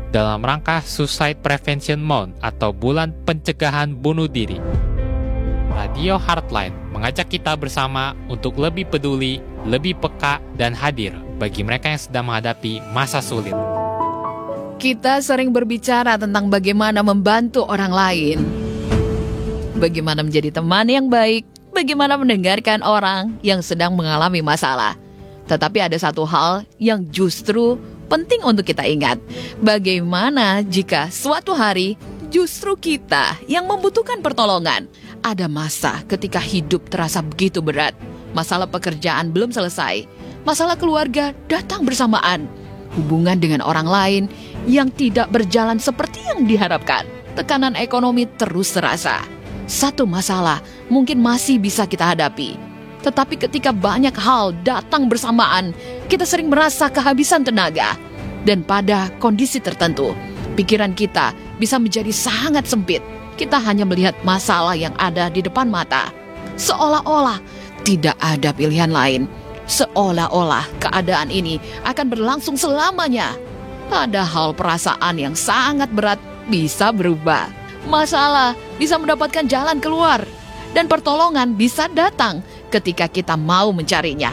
dalam rangka Suicide Prevention Month atau Bulan Pencegahan Bunuh Diri. Radio Heartline mengajak kita bersama untuk lebih peduli, lebih peka, dan hadir bagi mereka yang sedang menghadapi masa sulit. Kita sering berbicara tentang bagaimana membantu orang lain, bagaimana menjadi teman yang baik, bagaimana mendengarkan orang yang sedang mengalami masalah. Tetapi ada satu hal yang justru penting untuk kita ingat. Bagaimana jika suatu hari justru kita yang membutuhkan pertolongan? Ada masa ketika hidup terasa begitu berat. Masalah pekerjaan belum selesai. Masalah keluarga datang bersamaan. Hubungan dengan orang lain yang tidak berjalan seperti yang diharapkan. Tekanan ekonomi terus terasa. Satu masalah mungkin masih bisa kita hadapi. Tetapi ketika banyak hal datang bersamaan, kita sering merasa kehabisan tenaga. Dan pada kondisi tertentu, pikiran kita bisa menjadi sangat sempit. Kita hanya melihat masalah yang ada di depan mata. Seolah-olah tidak ada pilihan lain. Seolah-olah keadaan ini akan berlangsung selamanya. Padahal perasaan yang sangat berat bisa berubah. Masalah bisa mendapatkan jalan keluar. Dan pertolongan bisa datang ketika kita mau mencarinya.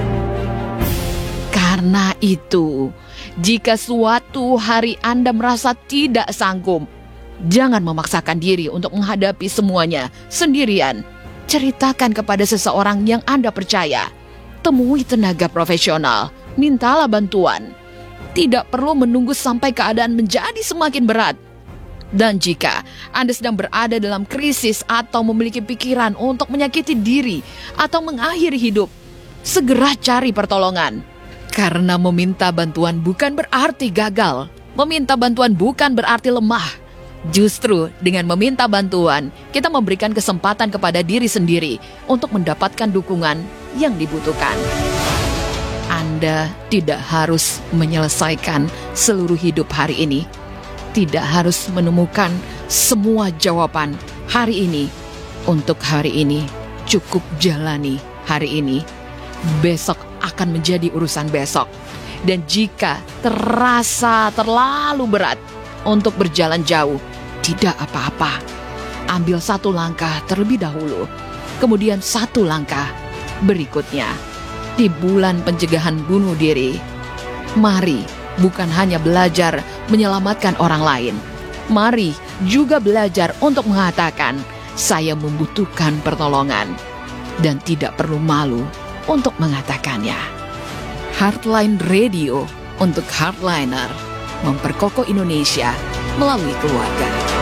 Karena itu, jika suatu hari Anda merasa tidak sanggup, jangan memaksakan diri untuk menghadapi semuanya sendirian. Ceritakan kepada seseorang yang Anda percaya. Temui tenaga profesional, mintalah bantuan. Tidak perlu menunggu sampai keadaan menjadi semakin berat. Dan jika Anda sedang berada dalam krisis atau memiliki pikiran untuk menyakiti diri atau mengakhiri hidup, segera cari pertolongan. Karena meminta bantuan bukan berarti gagal. Meminta bantuan bukan berarti lemah. Justru dengan meminta bantuan, kita memberikan kesempatan kepada diri sendiri untuk mendapatkan dukungan yang dibutuhkan. Anda tidak harus menyelesaikan seluruh hidup hari ini. Tidak harus menemukan semua jawaban hari ini. Untuk hari ini, cukup jalani hari ini. Besok akan menjadi urusan besok. Dan jika terasa terlalu berat untuk berjalan jauh, tidak apa-apa. Ambil satu langkah terlebih dahulu. Kemudian satu langkah berikutnya. Di bulan pencegahan bunuh diri, mari bukan hanya belajar menyelamatkan orang lain. Mari juga belajar untuk mengatakan, saya membutuhkan pertolongan. Dan tidak perlu malu untuk mengatakannya. Heartline Radio untuk Heartliner. Memperkokoh Indonesia melalui keluarga.